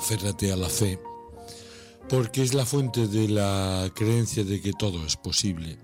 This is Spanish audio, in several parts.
Aférrate a la fe, porque es la fuente de la creencia de que todo es posible.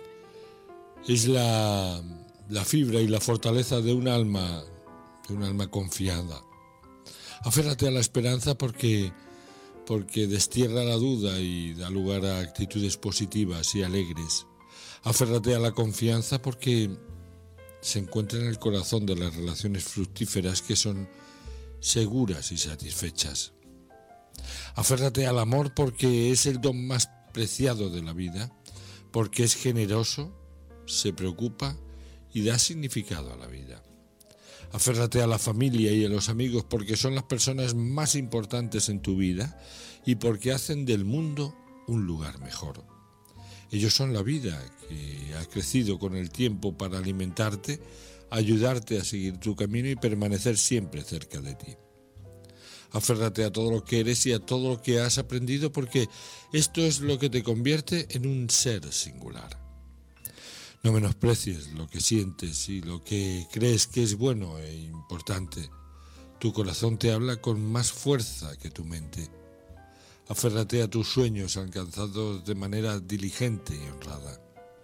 Es la fibra y la fortaleza de un alma confiada. Aférrate a la esperanza porque destierra la duda y da lugar a actitudes positivas y alegres. Aférrate a la confianza porque se encuentra en el corazón de las relaciones fructíferas que son seguras y satisfechas. Aférrate al amor porque es el don más preciado de la vida, porque es generoso, se preocupa y da significado a la vida. Aférrate a la familia y a los amigos porque son las personas más importantes en tu vida y porque hacen del mundo un lugar mejor. Ellos son la vida que ha crecido con el tiempo para alimentarte, ayudarte a seguir tu camino y permanecer siempre cerca de ti. Aférrate a todo lo que eres y a todo lo que has aprendido porque esto es lo que te convierte en un ser singular. No menosprecies lo que sientes y lo que crees que es bueno e importante. Tu corazón te habla con más fuerza que tu mente. Aférrate a tus sueños alcanzados de manera diligente y honrada.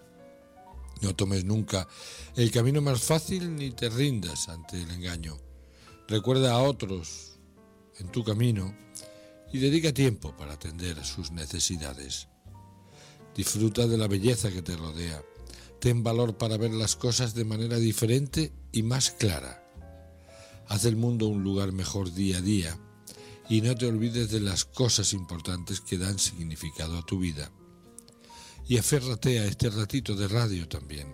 No tomes nunca el camino más fácil ni te rindas ante el engaño. Recuerda a otros en tu camino y dedica tiempo para atender a sus necesidades. Disfruta de la belleza que te rodea. Ten valor para ver las cosas de manera diferente y más clara. Haz del mundo un lugar mejor día a día y no te olvides de las cosas importantes que dan significado a tu vida. Y aférrate a este ratito de radio también.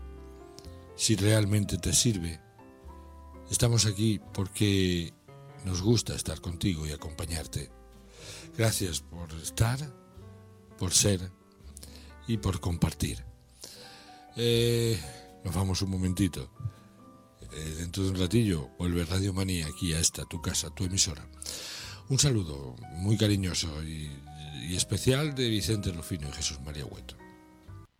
Si realmente te sirve, estamos aquí porque nos gusta estar contigo y acompañarte. Gracias por estar, por ser y por compartir. Nos vamos un momentito. Dentro de un ratillo vuelve Radio Manía aquí a esta, tu casa, tu emisora. Un saludo muy cariñoso y especial de Vicente Rufino y Jesús María Hueto.